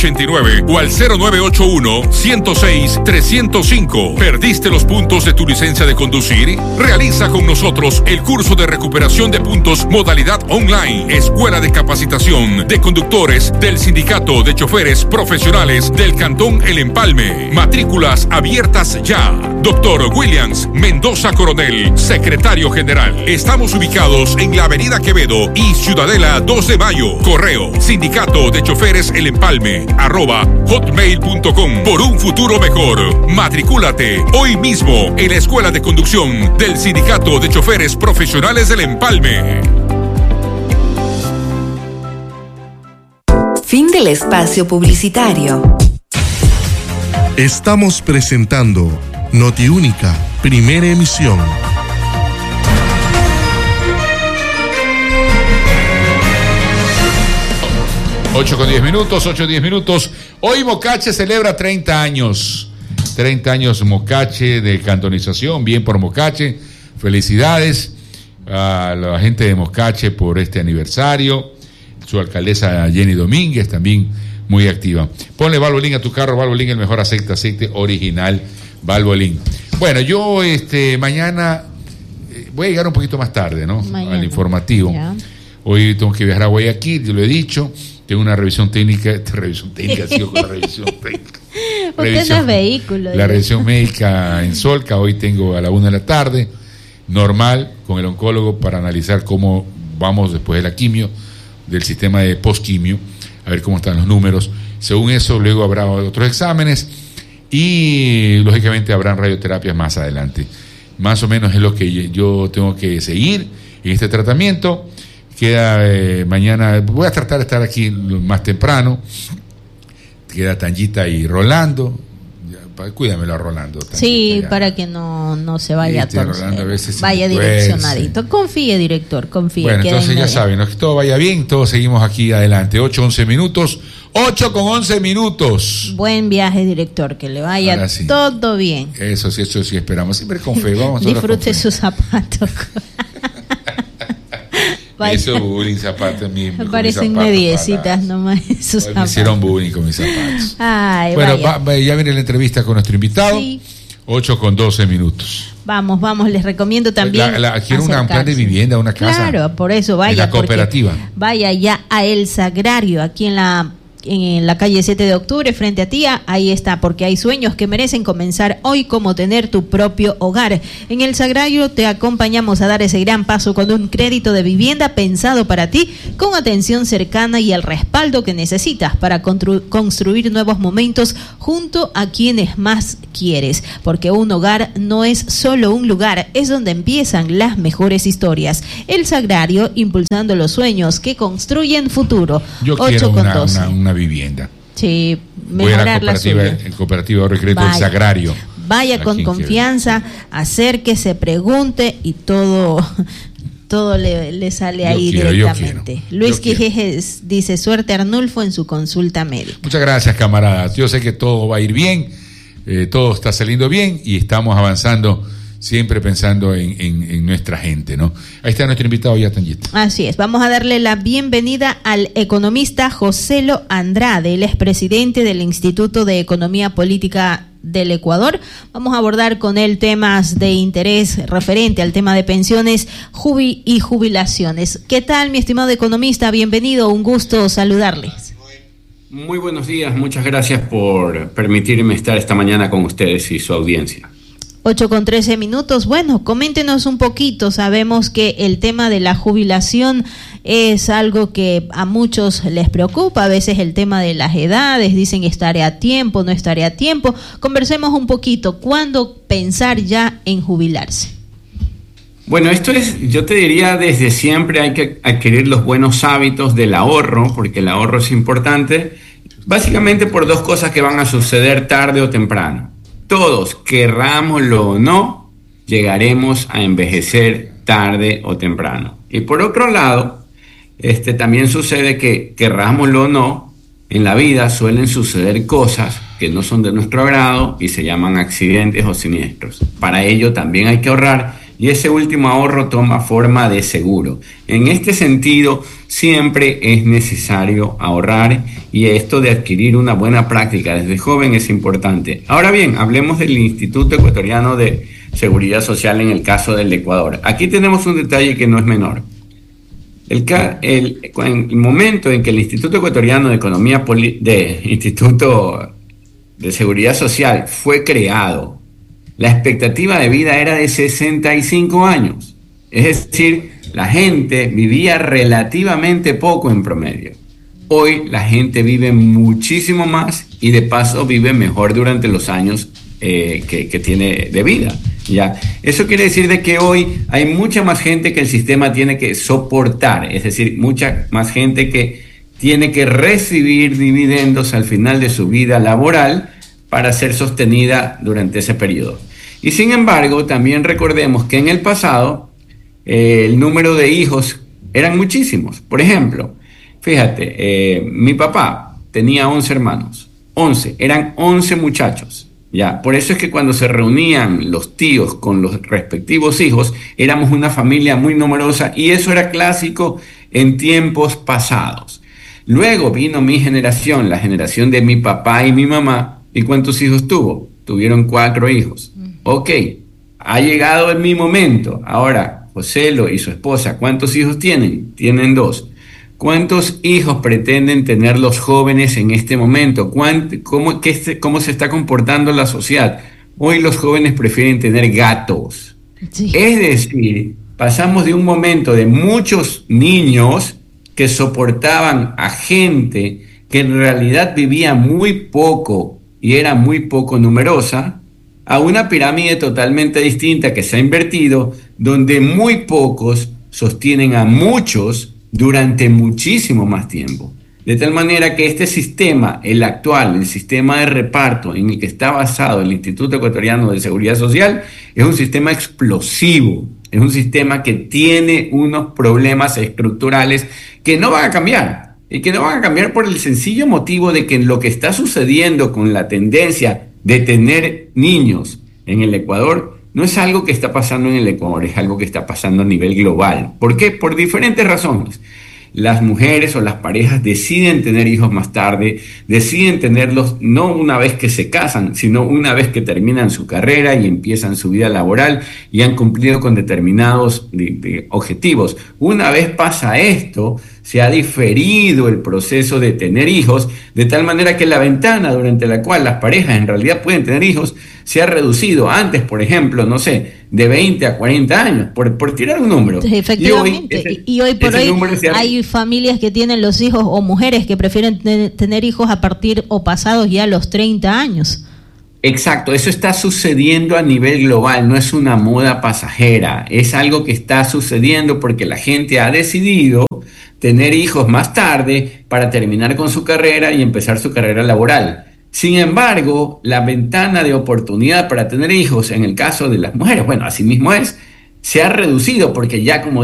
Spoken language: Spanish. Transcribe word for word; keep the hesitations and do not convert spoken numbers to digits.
ochenta y nueve o al cero nueve ocho uno, ciento seis, trescientos cinco. ¿Perdiste los puntos de tu licencia de conducir? Realiza con nosotros el curso de recuperación de puntos modalidad online. Escuela de Capacitación de Conductores del Sindicato de Choferes Profesionales del Cantón El Empalme. Matrículas abiertas ya. Doctor Williams Mendoza Coronel, Secretario General. Estamos ubicados en la Avenida Quevedo y Ciudadela dos de Mayo. Correo Sindicato de Choferes El Empalme arroba hotmail punto com. Por un futuro mejor. Matricúlate hoy mismo en la Escuela de Conducción del Sindicato de Choferes Profesionales del Empalme. Fin del espacio publicitario. Estamos presentando Notiúnica, primera emisión. ocho con diez minutos, ocho diez minutos. Hoy Mocache celebra treinta años. treinta años Mocache de cantonización. Bien por Mocache. Felicidades a la gente de Mocache por este aniversario. Su alcaldesa Jenny Domínguez también muy activa. Ponle Valvoline a tu carro. Valvoline, el mejor aceite, aceite original Valvoline. Bueno, yo este mañana eh, voy a llegar un poquito más tarde, ¿no? Mañana. Al informativo. Ya. Hoy tengo que viajar a Guayaquil, yo lo he dicho. Tengo una revisión técnica, revisión técnica, sigo con la revisión técnica. Revisión, no es vehículo. La revisión médica en Solca, hoy tengo a la una de la tarde, normal, con el oncólogo para analizar cómo vamos después de la quimio, del sistema de post-quimio, a ver cómo están los números. Según eso, luego habrá otros exámenes y, lógicamente, habrán radioterapias más adelante. Más o menos es lo que yo tengo que seguir en este tratamiento. Queda eh, mañana, voy a tratar de estar aquí más temprano. Queda Tangita y Rolando. Ya, cuídamelo a Rolando. Tangita, sí, ya. Para que no, no se vaya este, todo. Rolando, a veces vaya direccionadito. Confíe, director, confíe. Bueno, entonces ya saben, ¿no? Que todo vaya bien, todos seguimos aquí adelante. ocho, once minutos. ocho con once minutos. Buen viaje, director, que le vaya sí. todo bien. Eso sí, eso sí esperamos. Siempre con fe. Vamos Disfrute sus zapatos. Eso bullying zapatos mismo. Me parecen mediecitas nomás esos zapatos. Me hicieron bullying con mis zapatos. Ay, bueno, va, va, ya viene la entrevista con nuestro invitado. Sí. ocho con doce minutos. Vamos, vamos, les recomiendo también. La, la, quiero una, un plan de vivienda, una casa. Claro, por eso vaya. En la cooperativa. Vaya ya a El Sagrario, aquí en la en la calle siete de octubre, frente a Tía. Ahí está, porque hay sueños que merecen comenzar hoy, como tener tu propio hogar. En El Sagrario te acompañamos a dar ese gran paso con un crédito de vivienda pensado para ti, con atención cercana y el respaldo que necesitas para constru- construir nuevos momentos junto a quienes más quieres, porque un hogar no es solo un lugar, es donde empiezan las mejores historias. El Sagrario, impulsando los sueños que construyen futuro. Yo quiero una, una, una vivienda. Sí, mejorar la cooperativa, la el cooperativa Ahorro y Crédito del Sagrario. Vaya con confianza, quiere. acérquese, pregunte y todo todo le, le sale yo ahí quiero, directamente. Luis Quijejes dice: suerte Arnulfo en su consulta médica. Muchas gracias, camaradas. Yo sé que todo va a ir bien, eh, todo está saliendo bien y estamos avanzando, siempre pensando en, en, en nuestra gente, ¿no? Ahí está nuestro invitado ya, Tangita. Así es, vamos a darle la bienvenida al economista Joselo Andrade, él es presidente del Instituto de Economía Política del Ecuador. Vamos a abordar con él temas de interés referente al tema de pensiones jubi y jubilaciones. ¿Qué tal, mi estimado economista? Bienvenido, un gusto saludarles. Muy buenos días, muchas gracias por permitirme estar esta mañana con ustedes y su audiencia. ocho con trece minutos. Bueno, coméntenos un poquito. Sabemos que el tema de la jubilación es algo que a muchos les preocupa. A veces el tema de las edades, dicen estaré a tiempo, no estaré a tiempo. Conversemos un poquito. ¿Cuándo pensar ya en jubilarse? Bueno, esto es, yo te diría, desde siempre hay que adquirir los buenos hábitos del ahorro, porque el ahorro es importante, básicamente por dos cosas que van a suceder tarde o temprano. Todos, querrámoslo o no, llegaremos a envejecer tarde o temprano. Y por otro lado, este, también sucede que, querrámoslo o no, en la vida suelen suceder cosas que no son de nuestro agrado y se llaman accidentes o siniestros. Para ello también hay que ahorrar y ese último ahorro toma forma de seguro. En este sentido, siempre es necesario ahorrar, y esto de adquirir una buena práctica desde joven es importante. Ahora bien, hablemos del Instituto Ecuatoriano de Seguridad Social en el caso del Ecuador. Aquí tenemos un detalle que no es menor. El, el, el momento en que el Instituto Ecuatoriano de Economía Poli, de Instituto de Seguridad Social fue creado, la expectativa de vida era de sesenta y cinco años. Es decir, la gente vivía relativamente poco en promedio. Hoy la gente vive muchísimo más y de paso vive mejor durante los años eh, que, que tiene de vida. ¿Ya? Eso quiere decir de que hoy hay mucha más gente que el sistema tiene que soportar, es decir, mucha más gente que tiene que recibir dividendos al final de su vida laboral para ser sostenida durante ese periodo. Y sin embargo, también recordemos que en el pasado eh, el número de hijos eran muchísimos. Por ejemplo, fíjate, eh, mi papá tenía once hermanos, once, eran once muchachos. Ya, por eso es que cuando se reunían los tíos con los respectivos hijos, éramos una familia muy numerosa, y eso era clásico en tiempos pasados. Luego vino mi generación, la generación de mi papá y mi mamá, ¿y cuántos hijos tuvo? Tuvieron cuatro hijos. Ok, ha llegado en mi momento. Ahora, Joselo y su esposa, ¿cuántos hijos tienen? Tienen dos. ¿Cuántos hijos pretenden tener los jóvenes en este momento? ¿Cómo, qué, ¿Cómo se está comportando la sociedad? Hoy los jóvenes prefieren tener gatos. Sí. Es decir, pasamos de un momento de muchos niños que soportaban a gente que en realidad vivía muy poco y era muy poco numerosa, a una pirámide totalmente distinta que se ha invertido, donde muy pocos sostienen a muchos durante muchísimo más tiempo. De tal manera que este sistema, el actual, el sistema de reparto en el que está basado el Instituto Ecuatoriano de Seguridad Social, es un sistema explosivo, es un sistema que tiene unos problemas estructurales que no van a cambiar, y que no van a cambiar por el sencillo motivo de que lo que está sucediendo con la tendencia de tener niños en el Ecuador no es algo que está pasando en el Ecuador, es algo que está pasando a nivel global. ¿Por qué? Por diferentes razones. Las mujeres o las parejas deciden tener hijos más tarde, deciden tenerlos no una vez que se casan, sino una vez que terminan su carrera y empiezan su vida laboral y han cumplido con determinados de, de objetivos. Una vez pasa esto, se ha diferido el proceso de tener hijos, de tal manera que la ventana durante la cual las parejas en realidad pueden tener hijos se ha reducido. Antes, por ejemplo, no sé, de veinte a cuarenta años, por, por tirar un número. Efectivamente, y hoy, ese, y hoy por hoy ha... hay familias que tienen los hijos, o mujeres que prefieren te- tener hijos a partir o pasados ya los treinta años. Exacto, eso está sucediendo a nivel global, no es una moda pasajera, es algo que está sucediendo porque la gente ha decidido tener hijos más tarde para terminar con su carrera y empezar su carrera laboral. Sin embargo, la ventana de oportunidad para tener hijos en el caso de las mujeres, bueno, así mismo es, se ha reducido porque ya, como